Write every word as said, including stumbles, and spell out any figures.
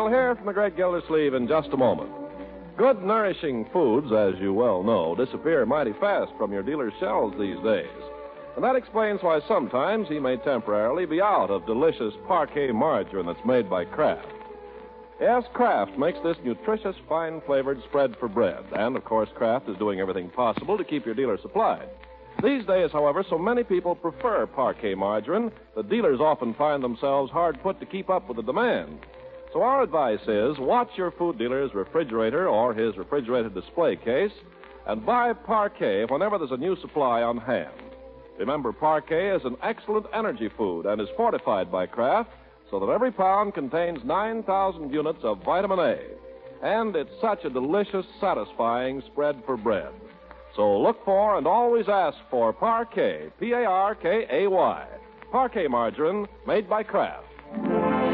We'll hear from the great Gildersleeve in just a moment. Good, nourishing foods, as you well know, disappear mighty fast from your dealer's shelves these days. And that explains why sometimes he may temporarily be out of delicious Parquet margarine that's made by Kraft. Yes, Kraft makes this nutritious, fine-flavored spread for bread. And, of course, Kraft is doing everything possible to keep your dealer supplied. These days, however, so many people prefer Parquet margarine that dealers often find themselves hard put to keep up with the demand. So our advice is watch your food dealer's refrigerator or his refrigerated display case and buy Parquet whenever there's a new supply on hand. Remember, Parquet is an excellent energy food and is fortified by Kraft so that every pound contains nine thousand units of vitamin A. And it's such a delicious, satisfying spread for bread. So look for and always ask for Parquet, P A R K A Y. Parquet margarine made by Kraft.